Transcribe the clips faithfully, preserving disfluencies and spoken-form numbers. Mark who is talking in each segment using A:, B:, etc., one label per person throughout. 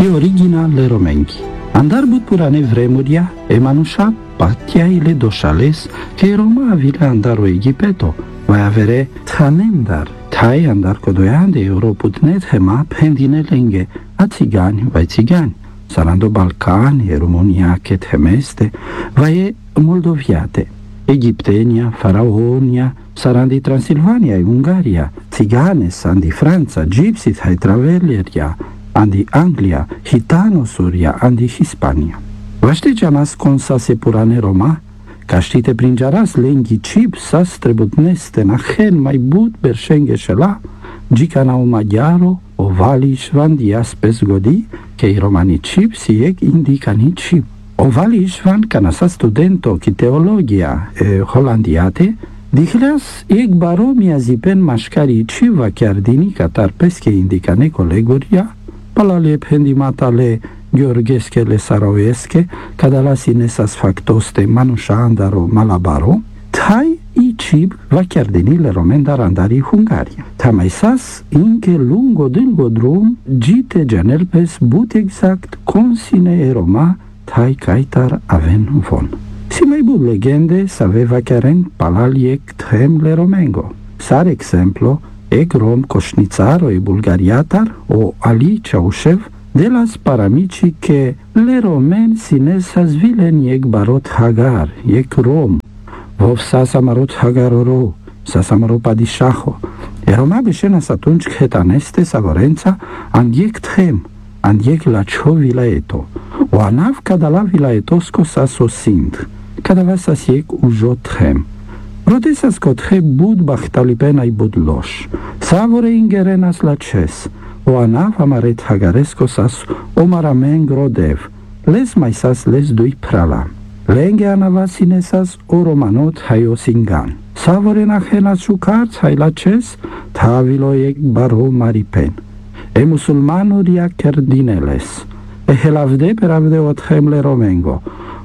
A: e origina le romenghi. Andar but purane vremuria, e manusha patiaile doshales, che Roma avile andar o Egipeto, vai avere tanendar, tai andar codoiande europutnet hema pendine lenghe, a țigani, vai țigani. Sarando Balcani e România che temeste, vai moldoviate, Egiptenia, Faraonia, sarandi Transilvania e Ungaria, țiganes, andi Franța, Gypsit, hai Travelieria, andi Anglia, Hitanosuria, andi Hispania. Vaște nas consa se purane Roma, ca știte prin jaras lenghi cip sas trebutneste na hen mai bud berșenghe șela, gica na o maghiaro, o vali șvan dias pes godi, che i romani cip si ec indicani cip. O vali șvan ca na sa studento chi teologia e holandiate, dihleas ec baromia zipen mașcari civa chiar dini catar pesche indicane coleguria, palale pendimatale gheorghesche saroesche, cadala sinesas factoste manusha andaro malabaro, tai i cib va chiar denile romen dar andari Hungaria. Tamai sas inche lungo dilgo drum gite genelpes but exact consine e Roma tai caitar aven von. Si mai bud legende saveva chiaren palaliec trem le romengo. Sar exemplo ec rom coșnițaro e bulgariatar o Ali Ceaușev de las paramici che le romen sinesas vilen ec barot hagar, ec rom, vov sas amarot hagaroro, sas amaro padishaho. E Roma beșenas atunci chetaneste savorența andiec tchem, andiec la cio vilaeto. O anav cadala vilaetosco sa sosind, cadava sas ec ujo tchem. Rodesas cothe bud bachtalipen ai bud loș, savore ingerenas la ces, o anav amaret hagaresco sas omaramen grodev, les mai sas les dui prala. Lenge anava sinesas o romanot hai o singan. Savore nachenas șucarți hai la ces, tavilo ec baro maripen. E musulmanuria kerdineles, e helavde peravde otchemle romengo,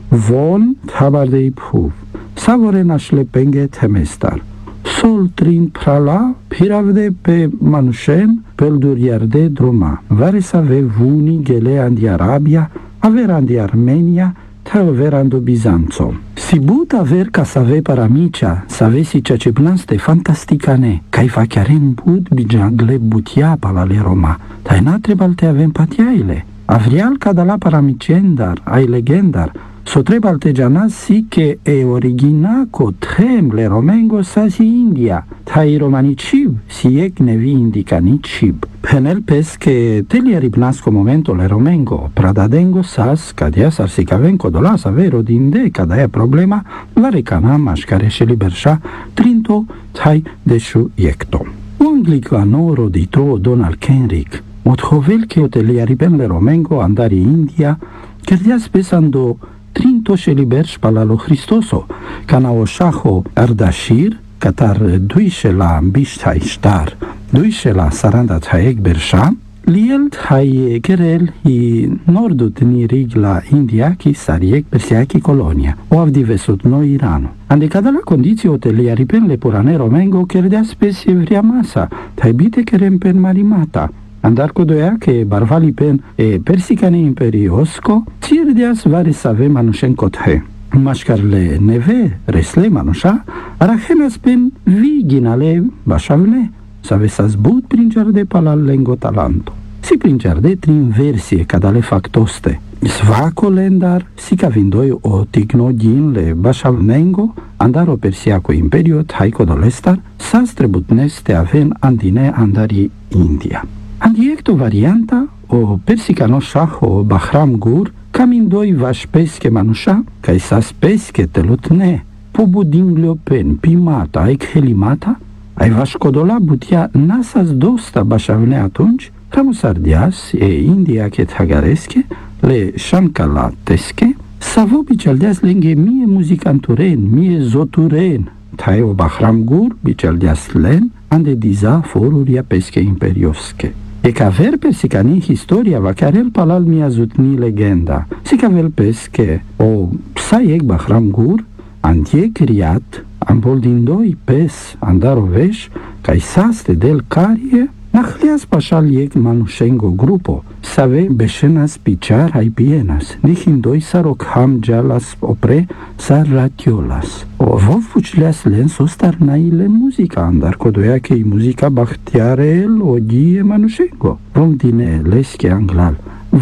A: von tabardei puv. Savore nașlepenge temestar. Sol trin prala, piravde pe manușen, pelduriarde droma. Vare să ave vuni gele andi Arabia, aver andi Armenia, te aver ando Bizanțo. Si but aver ca să ave paramicea, să avesi ceea ce plaste fantasticane, ca-i fachiaren bud bijagle butia palale Roma, tai na trebal te avem patiaile. Avrial ca da la paramicendar, ai legendar, so trebal te janas si che e origina co trem le romengo sa si India, tai romani cib, si ec nevi indicani cib. Penel pes che telia ripnasco momento le romengo, pradadengo sas, cadea sar si cavenco dolasa vero dinde, cadaia problema, va recana mașcare și liberșa, trinto, tai deșu iecto. O anglicano roditro Donald Kenrick, Mothovel che otelia ripen le romengo andari India, cerdea spesando trinto și liberș palalo Hristoso, cana o șaho ardashir, catar duișe la ambiștai ștar, duișe la saranda thaek berșa, liel hai kerel i nordut ni rig la India ki sariek persiaki colonia, o avdivesut no Irano. Ande cada la condiții otelia ripen le purane romengo cerdea specie vria masa, tai bite kerem pen marimata, andar cu doia che barvali pen e persicane imperiosco, cirdeas vari save manușen cothe. Mașcarle neve, resle manușa, arahenas pen viginale bașavle, save sas bud princer de palal lengo talanto. Si princer de trin versie cadale factoste. Svaco lendar, si cavindoi o tignogin le bașavnengo, andar o persiaco imperio taico dolestar, sas trebutneste aven andine andari India. Andiecto varianta, o persicano șaho Bahram Gur, camindoi vaș pesche manușa, ca sas pesche telutne, pobudinglio pen pimata, aic helimata, ai vaș codola butia nasas dosta bașavne atunci, ramusardias e India che hagaresche, le șancalatesche, savo biceldeas lenghe mie muzicanturen, mie zoturen, tai o Bahram Gur biceldeas len, ande diza foruria pesche imperiosche. E ca ver persicani historia va chiar el palal mi azutni legenda. Si ca vel pesche o psaiec Bahram Gur, antiec riat, amboldindoi pes andaroveș, ca saste del carie, Nachlias pashal yek manushengo grupo, sabe beshenas pichar hay pienas, nihindoi sarok ham jalas opre sar ratiolas. O vov puchleas len sostar nailen muzika, andar kodoia kei muzika bachtiare el ogie manushengo. Vom dine leske anglal.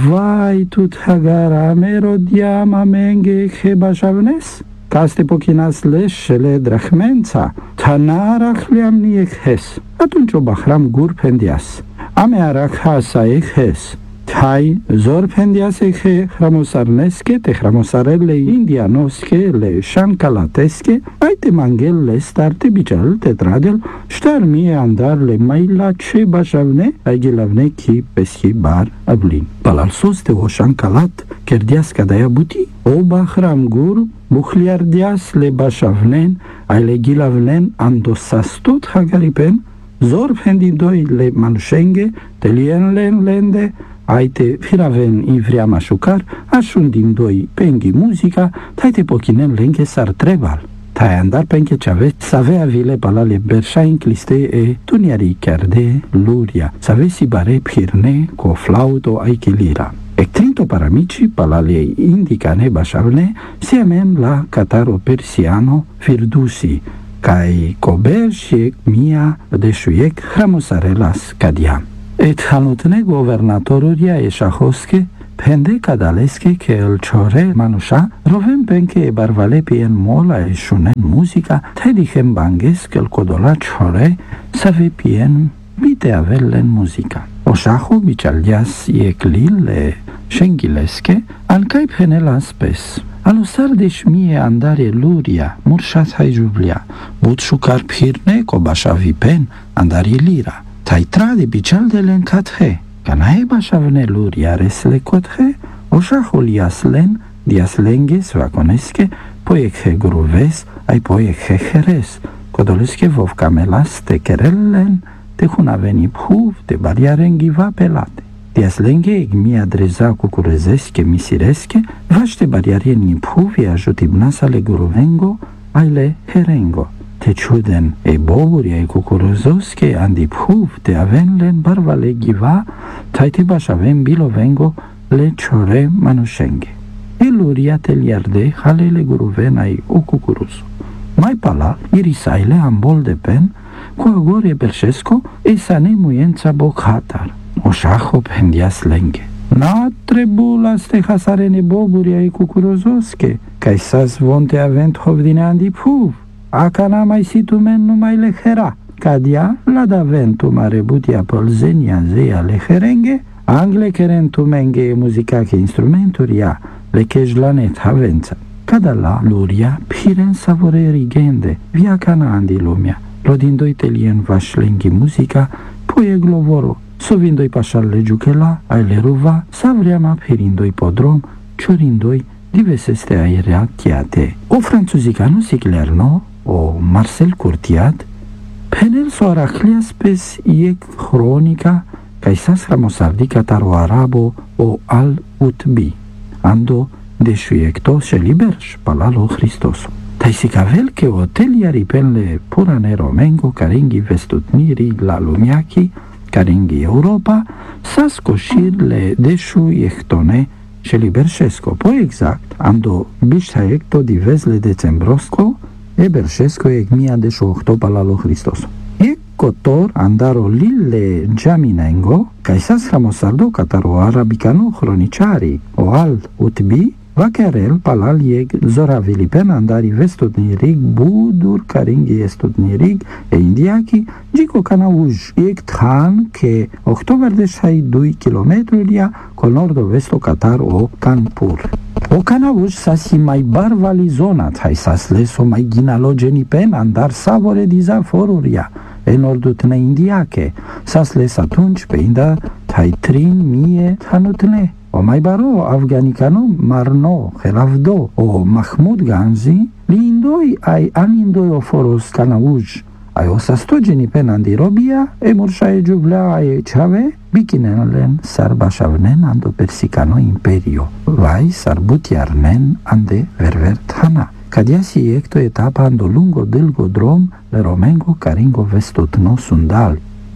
A: Vai tut hagara merodiam amenge hebashavnes? Caste pochinas leșele drahmența, tanarach leam nieches. Atunci o bahram gur pendias. Ame arak hasa eches. Tai zor pendias eche hramosarneske, te hramosarele indianoske, le shankalateske, ai te mangel le starte bicel, te tradel, ștar mie andar le mai la ce bajavne, ai gelavne ki peski bar ablin. Palal sos te o shankalat, kerdias kadaya buti, o bahram gur, buhliardias le bajavnen, ai le gilavnen andosastot hagaripen, zor pendidoi le manushenge, te lien len lende, Aite firaven ivria mașucar, așundim doi pengi muzica, taite pochinem lenche sar trebal. Tai andar penche ceave, savea vile palale berșa incliste e tuniari chiar de luria, savesi bare pirne co flauto aichilira. Ectrinto paramici palale indicane bașavne, siamen la cataro persiano firdusi, cae cober și mia deșuiec hramosarelas cadiam. Et halutne guvernatoruria eșahoske, pende cadaleske che el ciore manusha, rovem penke e barvale pien mola e shunen muzica, tedichem banges el codola ciore, save pien bite avellen muzica. Oșahu bicaldias ieclile șenghileske, ancai penela spes. Alosar deș mie andare luria, murșat hai jublia, but șucar pirne co bașa vipen, andare lira. Tai trade bicaldele în cathe, canae bașavne luria resle cothe, oșahul iaslen, diaslenge svaconesche, poieche gruves, ai poieche heres, codolesche vov camelas te kerellen, te hunaveni phuv, te bariarenghiva pelate. Diaslenge egmia dreza cucurezesche misiresche, vaște bariarieni phuvi ajutibnasale gruvengo, aile herengo. Te ciuden e boburi ai cucuruzosche andi phuv te avenlen barvale giva, taite bașavem bilovengo le ciore manushenge. Eluria te liarde halele guruven ai o cucuruzu. Mai pala, irisaile ambol de pen, cu agorie berșesco e sane muiența bochatar. Oșaho pendias lenge. Na trebulas te hasarene boburi ai cucuruzosche, cai sas vonte avent hovdine andi phuv. Acana mai situmen numai lehera, cadia la da ventu mare butia polzenia zeia leherenge, angle kerentu menge muzica che instrumenturia, le kejlanet havența. Cada la luria, piren savore rigende, via cana andi lumea, rodindoi telien vașlenghi muzica, puie glovoro, sovindoi pașal le giuchela, ai le ruva, savriama pirindoi podrom, ciorindoi, diveseste aerea chiate. O franțuzicanu siglerno, o Marcel Curtiat, penel so arachlias pes iec cronica, caisas ramosardica taro arabo o al utbi, ando deșuiectos și liberș palalo Hristoso. Taisicavel che oteliari penle purane romengo caringhi vestutniri la lumiachi, caringhi Europa, sascoșir le deșuiectone și liberșesco. Po exact, ando biștaecto divesle decembrosco, e berșesco ec mia de șohto palalo Hristoso. E cotor andaro lille giaminengo, caisas ramosardo cataro arabicano chroniciari, o al utbi, vacarel palal ieg zoravilipen andari vestutnirig budur caringhi estutnirig e indiachi, gico canauj, ieg than che october de șai doi kilometruria col nord-vesto catar o Kanpur. O canauj sasi mai barvali zonat, hai sas leso mai ginalogeni pen andar savore dizaforuria, e nordutne indiache, sas les atunci pe inda tai trin mie tanutne. O mai baro afganicano marno helavdo o Mahmud Ganzi li indoi ai anindoi oforos canauj, ai osastogeni pen andirobia e murșae giuvlea ai ceave bikinenlen sarbașavnen ando persicano imperio, vai sarbutiarnen ande ververtana. Cadiasi ecto etapa ando lungo delgo drom le romengo caringo vestutno sundal.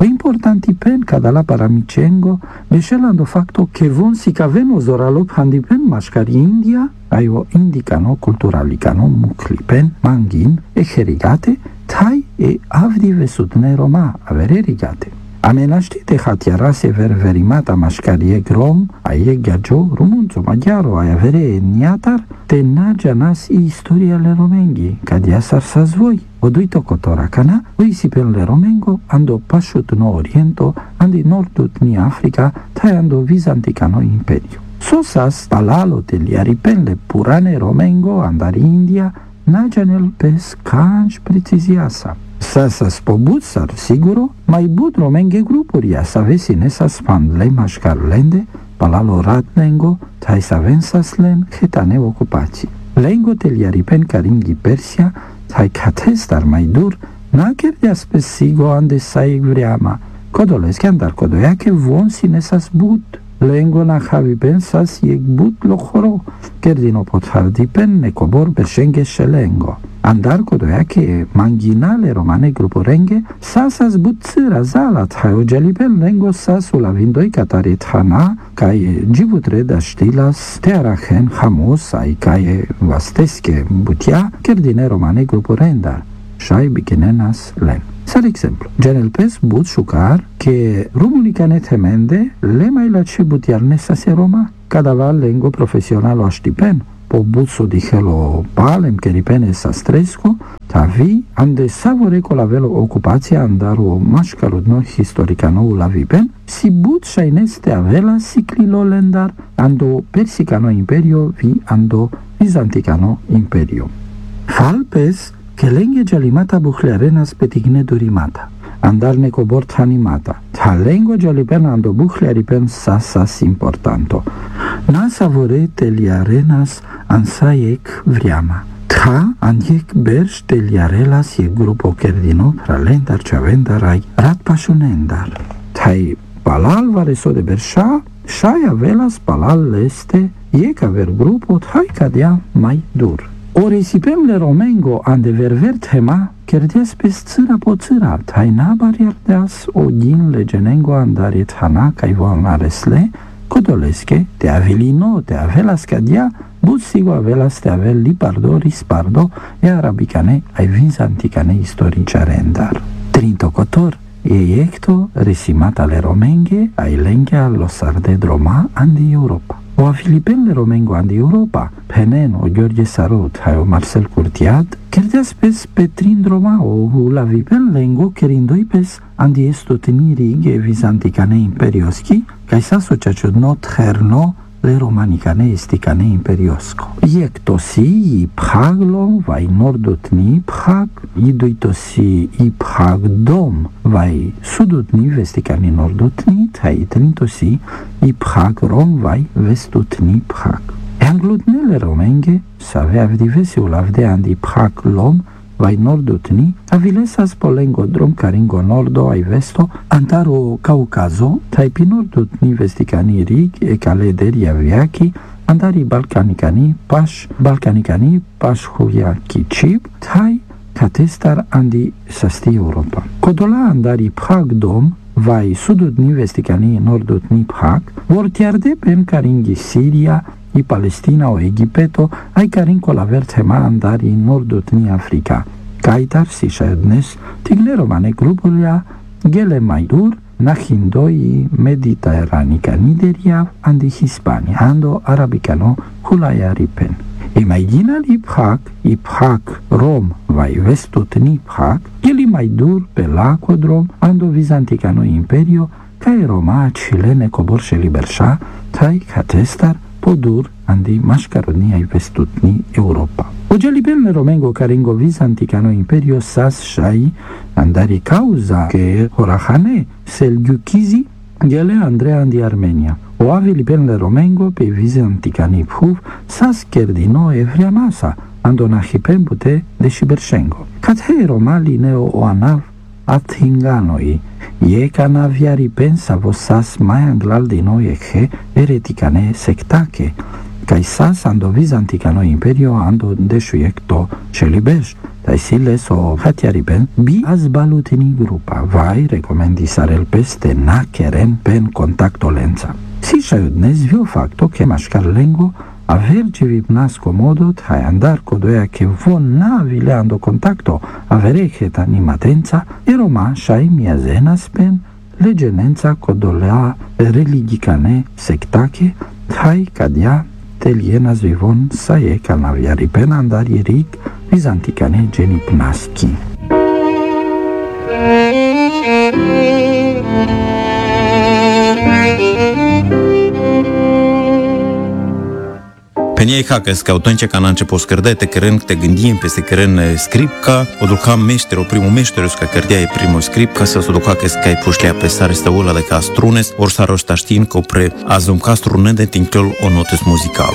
A: O importanti pen cada la paramicengo, vescelando facto che von si caveno zoralop handipen mascari India, aio indicano culturalicano muclipen, mangin e herigate, tai e avdi vesutne Roma avere rigate. Amenaștite hatiara se ver verimata mașcarie grom, aie gagio, rumunțo maghiaro, ai avere niatar, te nagianas i istoria le romenghi, cadia sarsas voi. Oduito cotora cana, voi si per le romengo, ando pasciut no oriento, andi nordut ni Africa, tai ando vizanticano imperio. Sosas palalo te liaripenle purane romengo, andari India, nagianel pes canci preciziasa. Sasas pobutsar, siguro, mai bud romenghe grupuria, sa vesine sa spandle mașcarlende, palalo ratlengo, tai sa vensaslen, chetane ocupații. Lengo te liaripen caringhi Persia, tai catestar mai dur, na kerdias pe sigo ande saig vriama, codolesc andar codoia che von sine sas bud. Lengo na havi pensas ieg but lochoro, kerdino pot hardi pen ne cobor bershenge shelengo. Andar codoia che manginale romane gruporenghe sasas but tsira zalat haio jalipen lengo sasul avindoi catare thana cae givutre da stilas tearachen hamus ai cae vasteske butia kerdine romane gruporendar. Shai bikinenas len. Sar exemplu, genel pes but șucar che rumulicane temende le mai la ce butiarne sa se Roma, cadava lengo profesionalo aștipen, po butso dihelo palem che ripene sa stresco, tavi ande savore colavelo ocupația andaru mașcarudno historicano la vipen, si but shaineste avela ciclilo lendar, ando persicano imperio vi ando bizanticano imperio. Falpes che lenghe gialimata buhlearenas petigne durimata, andar necobort animata, ta lengo gialipen ando buhlearipen sasas importanto, na savore teliarenas ansaiec vriama, ta anjec berș teliarelas e grupo kerdino pralendar ceavendar ai ratpașunendar, tai palal vareso de berșa, shai avelas palal leste, e caver grupo tai cadea mai dur. O resipem le romengo ande verver tema, kerdeas pes țâra po țâra, tai nabar iardeas o din legenengo andare thana cai voanaresle, codolesche, te avelino, te avelas cadia, but sigo avelas te avel lipardo, rispardo, e arabicane ai vinzanticane istorice rendar. Trinto cotor, e ecto resimata le romenghe ai lenghea losar de droma andi Europa. O a Filipenle romengo andi Europa, penen o Gheorghe Sarut, hai o Marcel Curtiad, kerdeas pes Petrin droma o la vipen lengo kerindoi pes andi estoteniri ge vizanticane imperioschi, kai sa sociaciud not herno le romanicane esticane imperiosco. Iectosi i Praglom vai nordutni Prag, iduitosi i Pragdom vai sudutni vesticani nordutni, tai trintosi i Pragrom vai vestutni Prag. E anglutnele romenghe savea divesiul avde andi Praglom vai nordutni, avilesas polengo drom caringo nordo ai vesto, antaro Caucazo, tai pi nordutni vesticani rig e calederi aviachi, andari balcanicani, paș balcanicani, paș huiachi cib, tai catestar andi sasti Europa. Codola andari Pragdom, vai sudutni vesticani nordutni Prag, vor tiarde pen caringi Siria, i Palestina o Egipeto, ai carin colaver tema andari in nordutni Africa. Caitar si șednes, tigle romane grupuria, gele mai dur, nahindoi mediteranica nideria, andi Hispania, ando arabicano, hulaia ripen. E mai ginali Prag, i Prag Rom, vai vestutni Prag, eli mai dur pe lacodrom, ando vizanticano imperio, cae Roma cilene coborșe liberșa, tai catestar, podur andi mașcaroni ai vestutni Europa. O gialibelne romengo caringo vizanticano imperio sas shai andari cauza che horahane selgiuchizi gele Andrea andi Armenia. O avilibelne romengo pe vizanticani phuv sas kerdino evria masa andonahipen bute de shiberșengo. Cathe romali neo o anav athinganoi e canaviari pensa vosas mai anglal di noi eche ereticane sectache, cai sas ando vizanticano imperio ando deșuiecto celibeș, tai siles o hatiariben, bi azbalutini grupa, vai recomendi sarel peste na keren pen contactolenza. Si shayudnez vio facto che mascar lengo avergevi nasco modo hai andar codoia che von navileando contacto avere chet animatenza e roma shai miazenas pen legenenza codolea religicane sectache hai cadia telienas vivon sae calnaviari pen andar iric bizanticane genipnaschi.
B: Peniai hakas ka utonče kananče poskrdete keren te gndiem pe se keren skripka odulka meštero primo meštero ska krdja je primo skripka sa odulka ke ska pušlja pe sare sta ula de ka strunes or sa rosta știin că pre azum ca strunede tinclul o notes muzical.